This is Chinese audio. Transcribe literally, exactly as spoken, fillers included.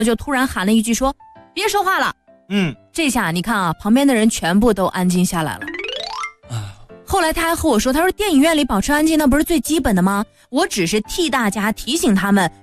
我就突然喊了一句说别说话了。 嗯， 这下你看啊，旁边的人全部都安静下来了。后来他还和我说，他说电影院里保持安静那不是最基本的吗？我只是替大家提醒他们